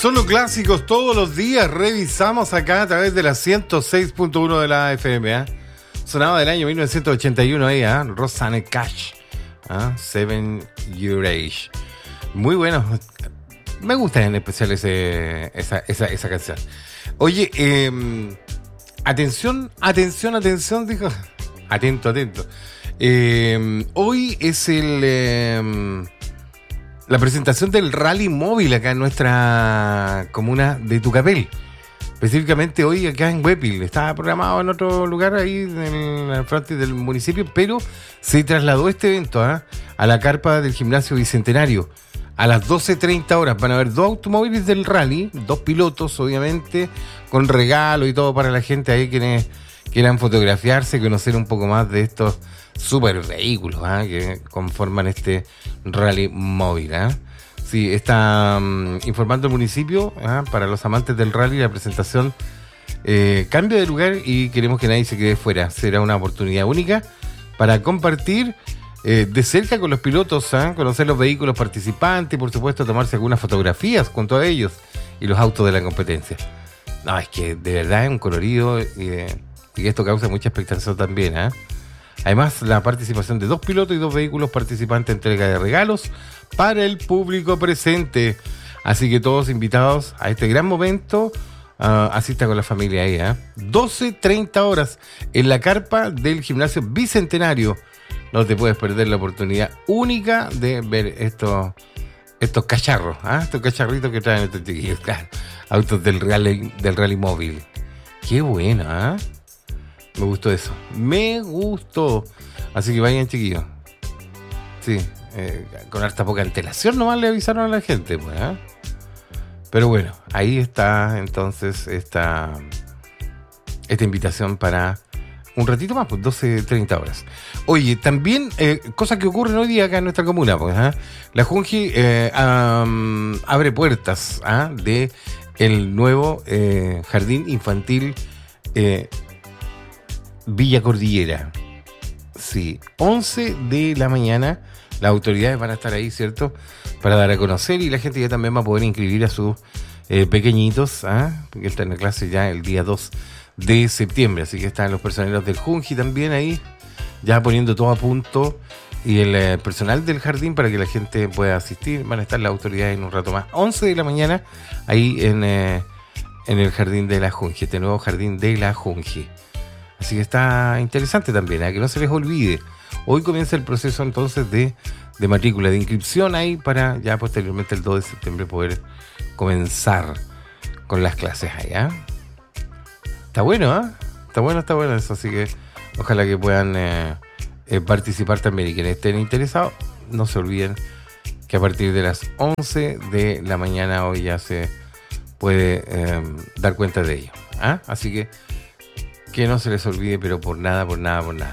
Solo clásicos todos los días. Revisamos acá a través de la 106.1 de la FM. Sonaba del año 1981 ahí, Rosanne Cash. Seven Year Age. Muy bueno. Me gusta en especial esa canción. Oye, atención, dijo. Atento. Hoy es la presentación del rally móvil acá en nuestra comuna de Tucapel. Específicamente hoy acá en Huépil. Estaba programado en otro lugar ahí en el frente del municipio, pero se trasladó este evento a la carpa del gimnasio Bicentenario. A las 12:30 horas van a haber 2 automóviles del rally, 2 pilotos obviamente, con regalo y todo para la gente ahí quienes quieran fotografiarse, conocer un poco más de estos super vehículos que conforman este rally móvil. Sí, está informando el municipio para los amantes del rally la presentación cambia de lugar y queremos que nadie se quede fuera. Será una oportunidad única para compartir de cerca con los pilotos, conocer los vehículos participantes y por supuesto tomarse algunas fotografías con todos ellos y los autos de la competencia. No, es que de verdad es un colorido y esto causa mucha expectación también. Además, la participación de 2 pilotos y 2 vehículos participantes, entrega de regalos para el público presente. Así que todos invitados a este gran momento, asista con la familia ahí. 12:30 horas en la carpa del gimnasio Bicentenario. No te puedes perder la oportunidad única de ver estos cacharros, estos cacharritos que traen estos chiquillos, claro, autos del rally móvil. Qué bueno, Me gustó eso. Me gustó. Así que vayan, chiquillos. Sí, con harta poca antelación nomás le avisaron a la gente, pues, Pero bueno, ahí está entonces esta invitación para un ratito más, pues 12:30 horas. Oye, también cosas que ocurren hoy día acá en nuestra comuna, pues, la Junji abre puertas de el nuevo jardín infantil Villa Cordillera. Sí, 11 de la mañana. Las autoridades van a estar ahí, ¿cierto? Para dar a conocer y la gente ya también va a poder inscribir a sus pequeñitos, porque están en la clase ya el día 2 de septiembre. Así que están los personeros del Junji también ahí, ya poniendo todo a punto. Y el personal del jardín para que la gente pueda asistir. Van a estar las autoridades en un rato más. 11 de la mañana ahí en el jardín de la Junji, este nuevo jardín de la Junji. Así que está interesante también, que no se les olvide. Hoy comienza el proceso entonces de matrícula, de inscripción ahí para ya posteriormente el 2 de septiembre poder comenzar con las clases allá. Está bueno, Está bueno eso, así que ojalá que puedan participar también y quienes estén interesados, no se olviden que a partir de las 11 de la mañana hoy ya se puede dar cuenta de ello. Así que no se les olvide, pero por nada.